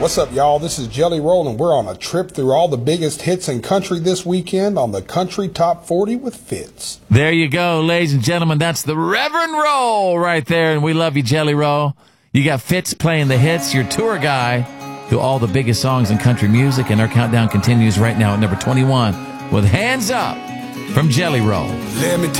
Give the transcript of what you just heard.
What's up, y'all? This is Jelly Roll, and we're on a trip through all the biggest hits in country this weekend on the Country Top 40 with Fitz. There you go, ladies and gentlemen. That's the Reverend Roll right there, and we love you, Jelly Roll. You got Fitz playing the hits, your tour guy to all the biggest songs in country music, and our countdown continues right now at number 21 with Hands Up from Jelly Roll. Let me